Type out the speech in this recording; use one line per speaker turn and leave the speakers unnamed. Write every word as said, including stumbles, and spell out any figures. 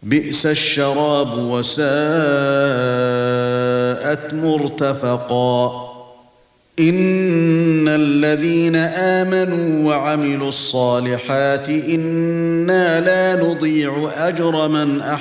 بئس الشراب وساءت مرتفقا إن الذين آمنوا وعملوا الصالحات إنا لا نضيع أجر من أحسن